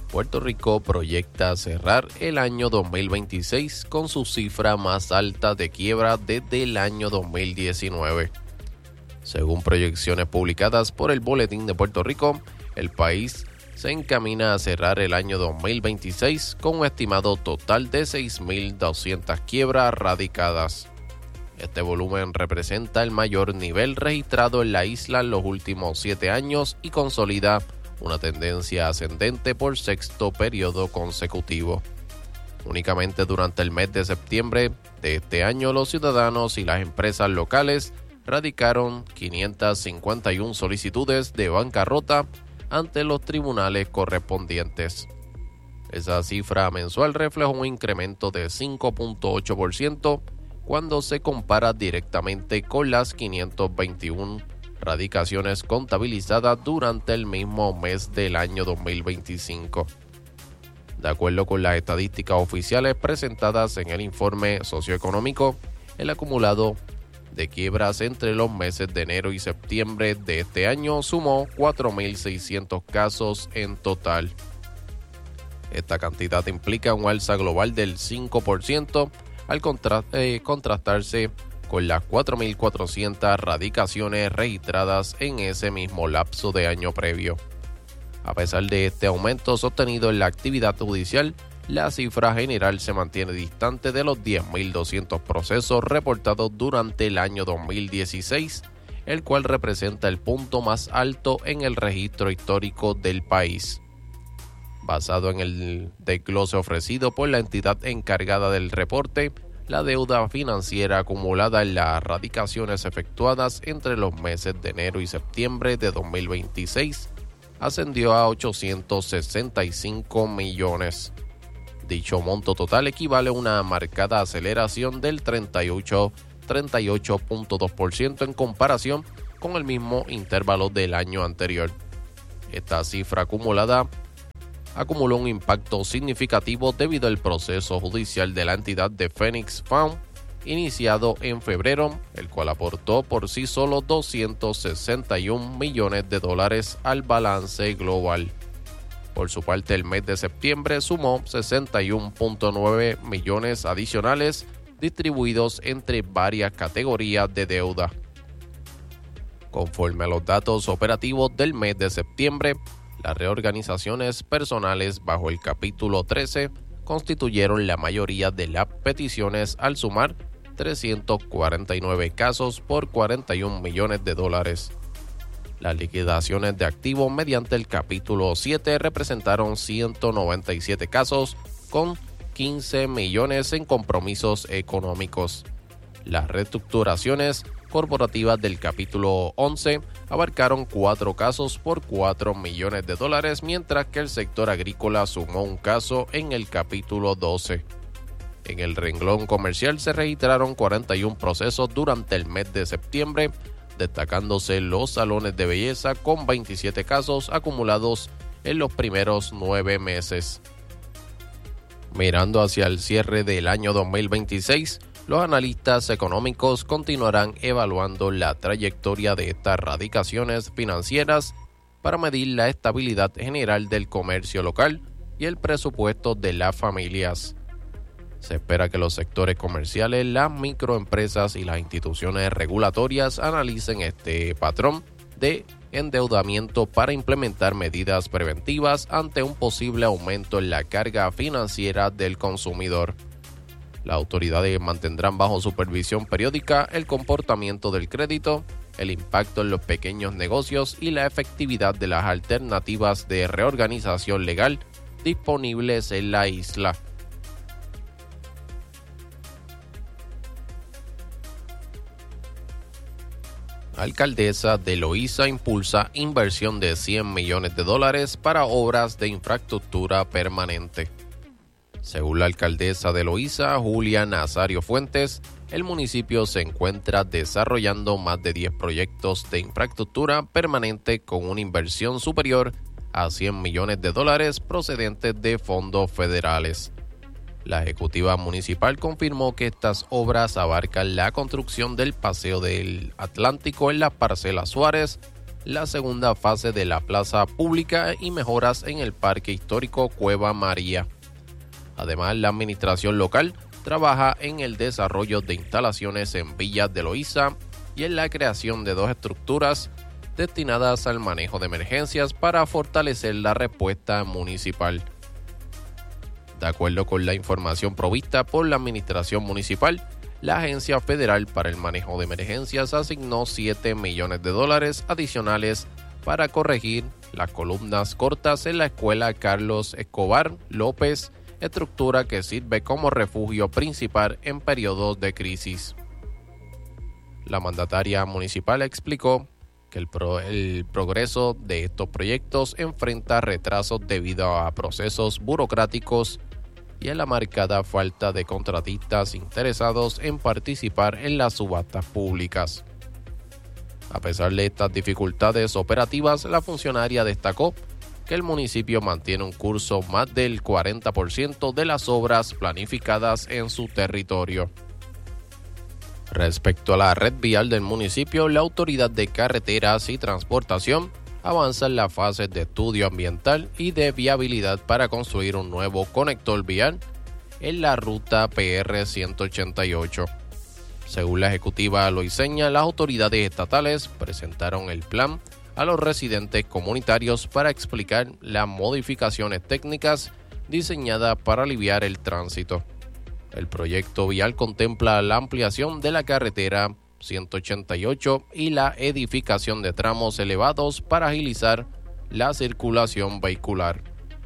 Puerto Rico proyecta cerrar el año 2026 con su cifra más alta de quiebra desde el año 2019. Según proyecciones publicadas por el Boletín de Puerto Rico, el país se encamina a cerrar el año 2026 con un estimado total de 6.200 quiebras radicadas. Este volumen representa el mayor nivel registrado en la isla en los últimos 7 años y consolida una tendencia ascendente por sexto periodo consecutivo. Únicamente durante el mes de septiembre de este año, los ciudadanos y las empresas locales radicaron 551 solicitudes de bancarrota ante los tribunales correspondientes. Esa cifra mensual refleja un incremento de 5.8% cuando se compara directamente con las 521 radicaciones contabilizadas durante el mismo mes del año 2025. De acuerdo con las estadísticas oficiales presentadas en el informe socioeconómico, el acumulado de quiebras entre los meses de enero y septiembre de este año sumó 4.600 casos en total. Esta cantidad implica un alza global del 5% al contrastarse con las 4.400 radicaciones registradas en ese mismo lapso de año previo. A pesar de este aumento sostenido en la actividad judicial, la cifra general se mantiene distante de los 10.200 procesos reportados durante el año 2016, el cual representa el punto más alto en el registro histórico del país. Basado en el desglose ofrecido por la entidad encargada del reporte, la deuda financiera acumulada en las radicaciones efectuadas entre los meses de enero y septiembre de 2026 ascendió a 865 millones. Dicho monto total equivale a una marcada aceleración del 38.2% en comparación con el mismo intervalo del año anterior. Esta cifra acumuló un impacto significativo debido al proceso judicial de la entidad de Phoenix Fund, iniciado en febrero, el cual aportó por sí solo $261 millones al balance global. Por su parte, el mes de septiembre sumó 61.9 millones adicionales distribuidos entre varias categorías de deuda. Conforme a los datos operativos del mes de septiembre, las reorganizaciones personales bajo el capítulo 13 constituyeron la mayoría de las peticiones al sumar 349 casos por $41 millones. Las liquidaciones de activos mediante el capítulo 7 representaron 197 casos con 15 millones en compromisos económicos. Las reestructuraciones corporativas del capítulo 11 abarcaron 4 casos por $4 millones, mientras que el sector agrícola sumó un caso en el capítulo 12. En el renglón comercial se registraron 41 procesos durante el mes de septiembre, destacándose los salones de belleza con 27 casos acumulados en los primeros 9 meses. Mirando hacia el cierre del año 2026, los analistas económicos continuarán evaluando la trayectoria de estas radicaciones financieras para medir la estabilidad general del comercio local y el presupuesto de las familias. Se espera que los sectores comerciales, las microempresas y las instituciones regulatorias analicen este patrón de endeudamiento para implementar medidas preventivas ante un posible aumento en la carga financiera del consumidor. Las autoridades mantendrán bajo supervisión periódica el comportamiento del crédito, el impacto en los pequeños negocios y la efectividad de las alternativas de reorganización legal disponibles en la isla. Alcaldesa de Loíza impulsa inversión de $100 millones para obras de infraestructura permanente. Según la alcaldesa de Loíza, Julia Nazario Fuentes, el municipio se encuentra desarrollando más de 10 proyectos de infraestructura permanente con una inversión superior a $100 millones procedentes de fondos federales. La ejecutiva municipal confirmó que estas obras abarcan la construcción del Paseo del Atlántico en la Parcela Suárez, la segunda fase de la plaza pública y mejoras en el parque histórico Cueva María. Además, la administración local trabaja en el desarrollo de instalaciones en Villa de Loíza y en la creación de 2 estructuras destinadas al manejo de emergencias para fortalecer la respuesta municipal. De acuerdo con la información provista por la administración municipal, la Agencia Federal para el Manejo de Emergencias asignó $7 millones adicionales para corregir las columnas cortas en la escuela Carlos Escobar López, estructura que sirve como refugio principal en periodos de crisis. La mandataria municipal explicó que el progreso de estos proyectos enfrenta retrasos debido a procesos burocráticos y a la marcada falta de contratistas interesados en participar en las subastas públicas. A pesar de estas dificultades operativas, la funcionaria destacó que el municipio mantiene un curso más del 40% de las obras planificadas en su territorio. Respecto a la red vial del municipio, la Autoridad de Carreteras y Transportación avanza en la fase de estudio ambiental y de viabilidad para construir un nuevo conector vial en la ruta PR 188. Según la ejecutiva loiseña, las autoridades estatales presentaron el plan a los residentes comunitarios para explicar las modificaciones técnicas diseñadas para aliviar el tránsito. El proyecto vial contempla la ampliación de la carretera 188 y la edificación de tramos elevados para agilizar la circulación vehicular.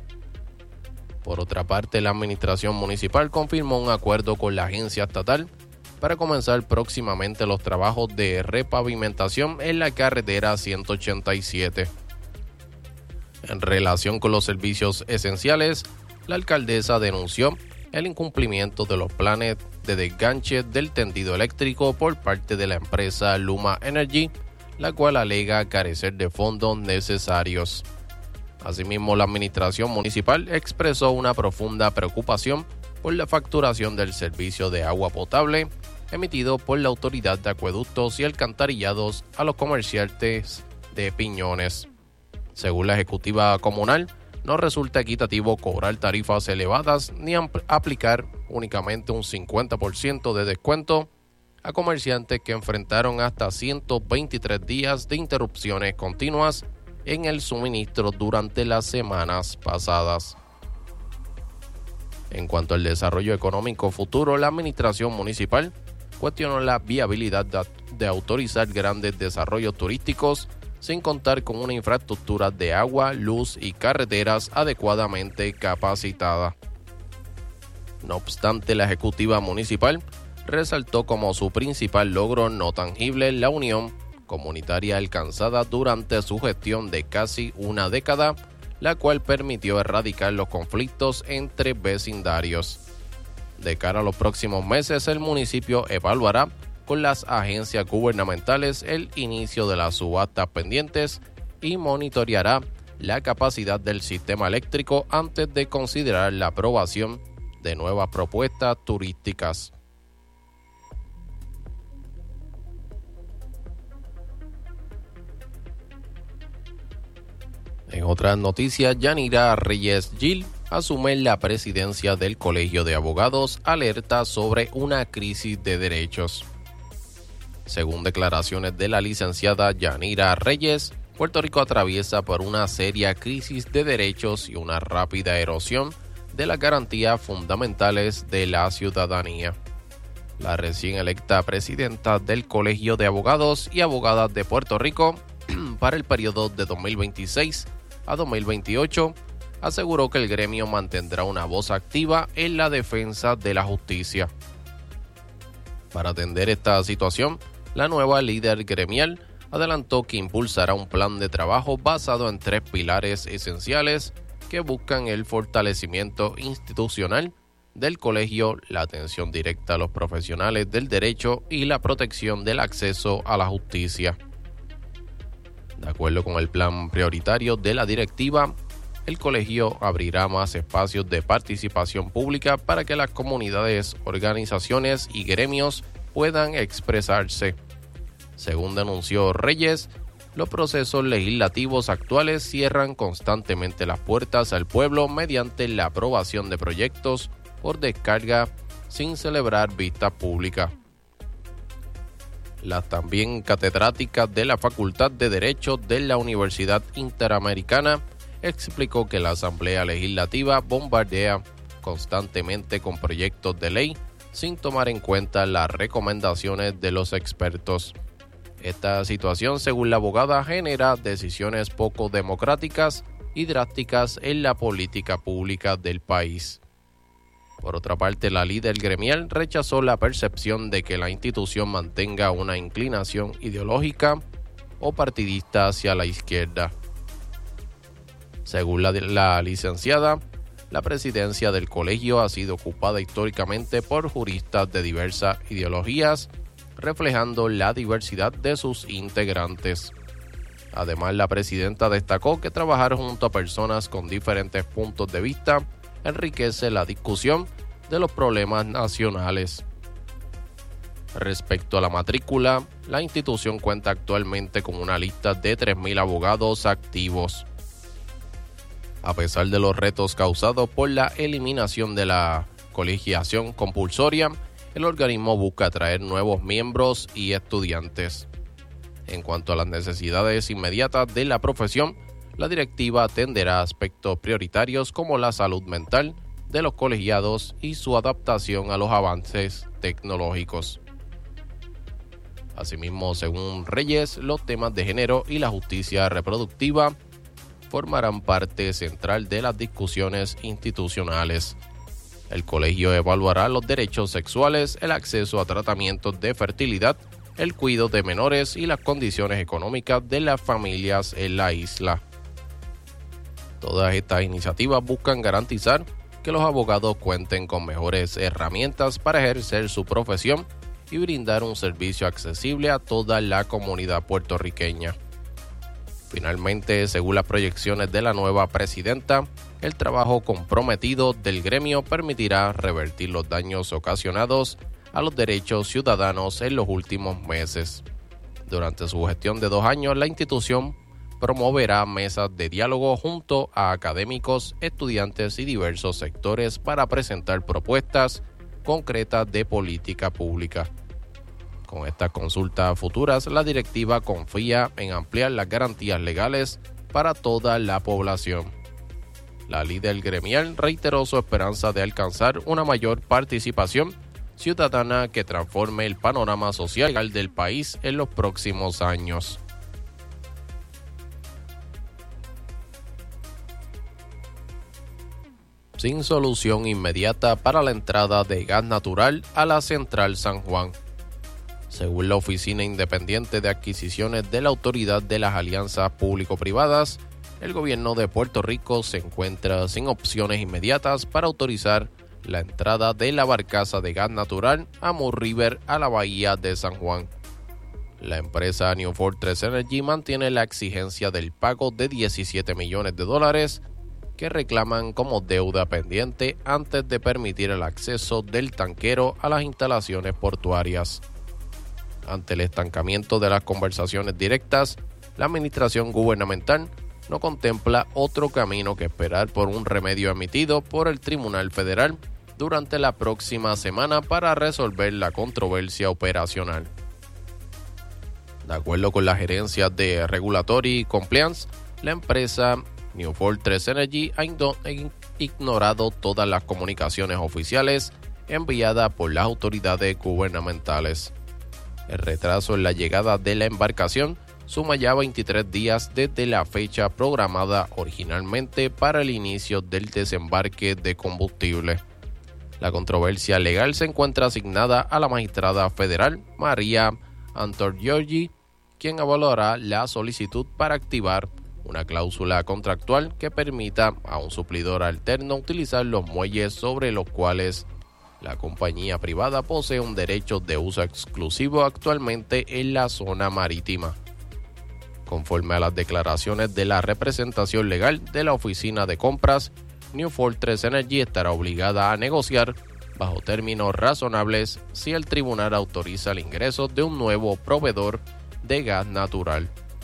Por otra parte, la administración municipal confirmó un acuerdo con la agencia estatal para comenzar próximamente los trabajos de repavimentación en la carretera 187. En relación con los servicios esenciales, la alcaldesa denunció el incumplimiento de los planes de desganche del tendido eléctrico por parte de la empresa Luma Energy, la cual alega carecer de fondos necesarios. Asimismo, la administración municipal expresó una profunda preocupación por la facturación del servicio de agua potable emitido por la Autoridad de Acueductos y Alcantarillados a los comerciantes de Piñones. Según la ejecutiva comunal, no resulta equitativo cobrar tarifas elevadas ni aplicar únicamente un 50% de descuento a comerciantes que enfrentaron hasta 123 días de interrupciones continuas en el suministro durante las semanas pasadas. En cuanto al desarrollo económico futuro, la administración municipal cuestionó la viabilidad de autorizar grandes desarrollos turísticos sin contar con una infraestructura de agua, luz y carreteras adecuadamente capacitada. No obstante, la ejecutiva municipal resaltó como su principal logro no tangible la unión comunitaria alcanzada durante su gestión de casi una década, la cual permitió erradicar los conflictos entre vecindarios. De cara a los próximos meses, el municipio evaluará con las agencias gubernamentales el inicio de las subastas pendientes y monitoreará la capacidad del sistema eléctrico antes de considerar la aprobación de nuevas propuestas turísticas. En otras noticias, Yanira Reyes Gil asume la presidencia del Colegio de Abogados, alerta sobre una crisis de derechos. Según declaraciones de la licenciada Yanira Reyes, Puerto Rico atraviesa por una seria crisis de derechos y una rápida erosión de las garantías fundamentales de la ciudadanía. La recién electa presidenta del Colegio de Abogados y Abogadas de Puerto Rico para el periodo de 2026 a 2028 aseguró que el gremio mantendrá una voz activa en la defensa de la justicia. Para atender esta situación, la nueva líder gremial adelantó que impulsará un plan de trabajo basado en 3 pilares esenciales que buscan el fortalecimiento institucional del colegio, la atención directa a los profesionales del derecho y la protección del acceso a la justicia. De acuerdo con el plan prioritario de la directiva, el colegio abrirá más espacios de participación pública para que las comunidades, organizaciones y gremios puedan expresarse. Según denunció Reyes, los procesos legislativos actuales cierran constantemente las puertas al pueblo mediante la aprobación de proyectos por descarga sin celebrar vistas públicas. La también catedrática de la Facultad de Derecho de la Universidad Interamericana explicó que la Asamblea Legislativa bombardea constantemente con proyectos de ley sin tomar en cuenta las recomendaciones de los expertos. Esta situación, según la abogada, genera decisiones poco democráticas y drásticas en la política pública del país. Por otra parte, la líder gremial rechazó la percepción de que la institución mantenga una inclinación ideológica o partidista hacia la izquierda. Según la licenciada, la presidencia del colegio ha sido ocupada históricamente por juristas de diversas ideologías, reflejando la diversidad de sus integrantes. Además, la presidenta destacó que trabajar junto a personas con diferentes puntos de vista enriquece la discusión de los problemas nacionales. Respecto a la matrícula, la institución cuenta actualmente con una lista de 3.000 abogados activos. A pesar de los retos causados por la eliminación de la colegiación compulsoria, el organismo busca atraer nuevos miembros y estudiantes. En cuanto a las necesidades inmediatas de la profesión, la directiva atenderá aspectos prioritarios como la salud mental de los colegiados y su adaptación a los avances tecnológicos. Asimismo, según Reyes, los temas de género y la justicia reproductiva formarán parte central de las discusiones institucionales. El colegio evaluará los derechos sexuales, el acceso a tratamientos de fertilidad, el cuidado de menores y las condiciones económicas de las familias en la isla. Todas estas iniciativas buscan garantizar que los abogados cuenten con mejores herramientas para ejercer su profesión y brindar un servicio accesible a toda la comunidad puertorriqueña. Finalmente, según las proyecciones de la nueva presidenta, el trabajo comprometido del gremio permitirá revertir los daños ocasionados a los derechos ciudadanos en los últimos meses. Durante su gestión de 2 años, la institución promoverá mesas de diálogo junto a académicos, estudiantes y diversos sectores para presentar propuestas concretas de política pública. Con estas consultas futuras, la directiva confía en ampliar las garantías legales para toda la población. La líder gremial reiteró su esperanza de alcanzar una mayor participación ciudadana que transforme el panorama social del país en los próximos años. Sin solución inmediata para la entrada de gas natural a la Central San Juan. Según la Oficina Independiente de Adquisiciones de la Autoridad de las Alianzas Público-Privadas, el gobierno de Puerto Rico se encuentra sin opciones inmediatas para autorizar la entrada de la barcaza de gas natural Amur River a la bahía de San Juan. La empresa New Fortress Energy mantiene la exigencia del pago de $17 millones que reclaman como deuda pendiente antes de permitir el acceso del tanquero a las instalaciones portuarias. Ante el estancamiento de las conversaciones directas, la administración gubernamental no contempla otro camino que esperar por un remedio emitido por el Tribunal Federal durante la próxima semana para resolver la controversia operacional. De acuerdo con la gerencia de Regulatory Compliance, la empresa New Fortress Energy ha ignorado todas las comunicaciones oficiales enviadas por las autoridades gubernamentales. El retraso en la llegada de la embarcación suma ya 23 días desde la fecha programada originalmente para el inicio del desembarque de combustible. La controversia legal se encuentra asignada a la magistrada federal María Antorgiorgi, quien evaluará la solicitud para activar una cláusula contractual que permita a un suplidor alterno utilizar los muelles sobre los cuales la compañía privada posee un derecho de uso exclusivo actualmente en la zona marítima. Conforme a las declaraciones de la representación legal de la Oficina de Compras, New Fortress Energy estará obligada a negociar bajo términos razonables si el tribunal autoriza el ingreso de un nuevo proveedor de gas natural.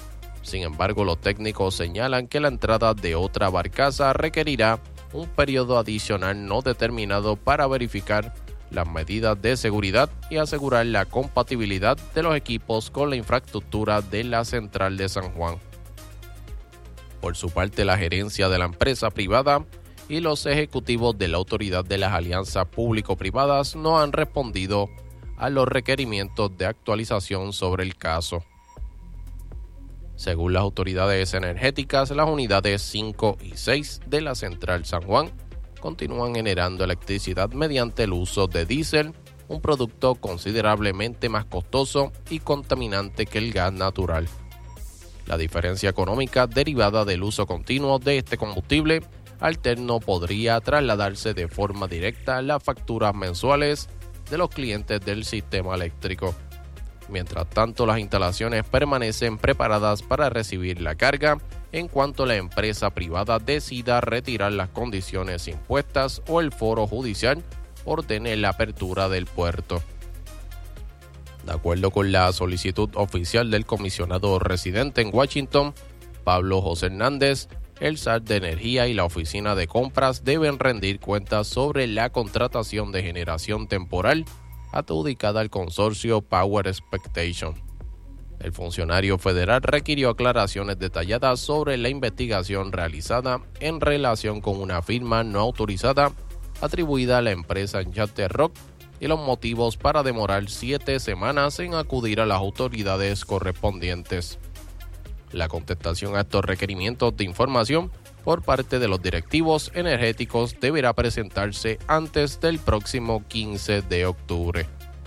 Sin embargo, los técnicos señalan que la entrada de otra barcaza requerirá un periodo adicional no determinado para verificar las medidas de seguridad y asegurar la compatibilidad de los equipos con la infraestructura de la central de San Juan. Por su parte, la gerencia de la empresa privada y los ejecutivos de la Autoridad de las Alianzas Público-Privadas no han respondido a los requerimientos de actualización sobre el caso. Según las autoridades energéticas, las unidades 5 y 6 de la central San Juan continúan generando electricidad mediante el uso de diésel, un producto considerablemente más costoso y contaminante que el gas natural. La diferencia económica derivada del uso continuo de este combustible alterno podría trasladarse de forma directa a las facturas mensuales de los clientes del sistema eléctrico. Mientras tanto, las instalaciones permanecen preparadas para recibir la carga en cuanto la empresa privada decida retirar las condiciones impuestas o el foro judicial ordene la apertura del puerto. De acuerdo con la solicitud oficial del comisionado residente en Washington, Pablo José Hernández, el SAR de Energía y la Oficina de Compras deben rendir cuentas sobre la contratación de generación temporal adjudicada al consorcio Power Expectation. El funcionario federal requirió aclaraciones detalladas sobre la investigación realizada en relación con una firma no autorizada atribuida a la empresa Yate Rock y los motivos para demorar 7 semanas en acudir a las autoridades correspondientes. La contestación a estos requerimientos de información por parte de los directivos energéticos deberá presentarse antes del próximo 15 de octubre.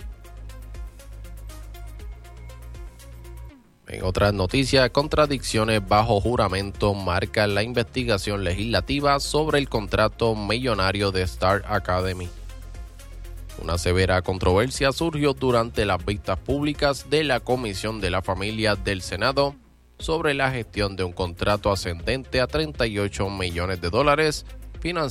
En otras noticias, contradicciones bajo juramento marcan la investigación legislativa sobre el contrato millonario de Star Academy. Una severa controversia surgió durante las vistas públicas de la Comisión de la Familia del Senado sobre la gestión de un contrato ascendente a $38 millones financiado